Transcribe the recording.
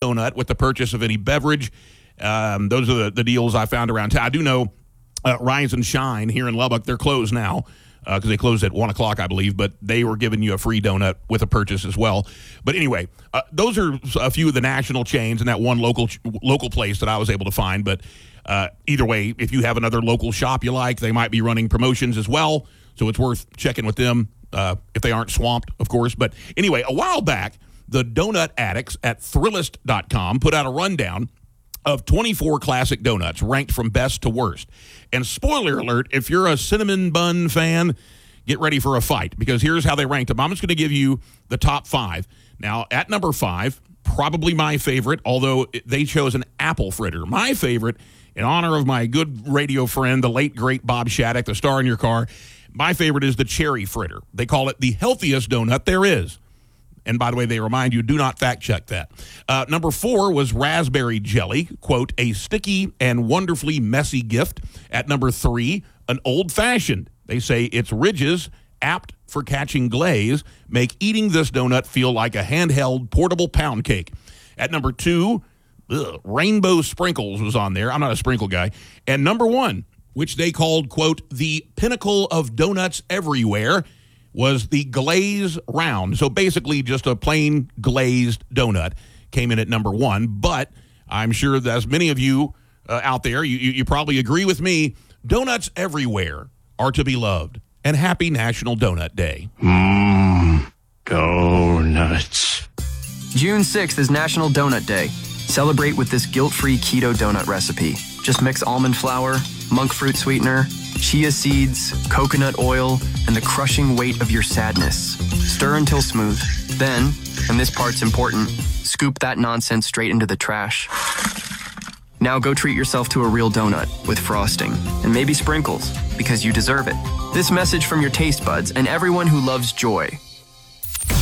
donut with the purchase of any beverage. Those are the deals I found around town. I do know Rise and Shine here in Lubbock, they're closed now because they closed at 1 o'clock, I believe, but they were giving you a free donut with a purchase as well. But anyway, those are a few of the national chains and that one local place that I was able to find. But either way, if you have another local shop you like, they might be running promotions as well. So it's worth checking with them if they aren't swamped, of course. But anyway, a while back, the donut addicts at Thrillist.com put out a rundown of 24 classic donuts ranked from best to worst. And spoiler alert, if you're a cinnamon bun fan, get ready for a fight because here's how they ranked them. I'm just going to give you the top 5. Now, at number 5, probably my favorite, although they chose an apple fritter. My favorite, in honor of my good radio friend, the late, great Bob Shattuck, the star in your car, my favorite is the cherry fritter. They call it the healthiest donut there is. And by the way, they remind you, do not fact check that. Number 4 was raspberry jelly, quote, a sticky and wonderfully messy gift. At number 3, an old-fashioned. They say its ridges, apt for catching glaze, make eating this donut feel like a handheld portable pound cake. At number 2, rainbow sprinkles was on there. I'm not a sprinkle guy. And number 1, which they called, quote, the pinnacle of donuts everywhere, was the glaze round. So basically just a plain glazed donut came in at number 1. But I'm sure that as many of you out there, you probably agree with me, donuts everywhere are to be loved. And happy National Donut Day. Donuts. June 6th is National Donut Day. Celebrate with this guilt-free keto donut recipe. Just mix almond flour, monk fruit sweetener, chia seeds, coconut oil, and the crushing weight of your sadness. Stir until smooth. Then, and this part's important, scoop that nonsense straight into the trash. Now go treat yourself to a real donut with frosting and maybe sprinkles because you deserve it. This message from your taste buds and everyone who loves joy.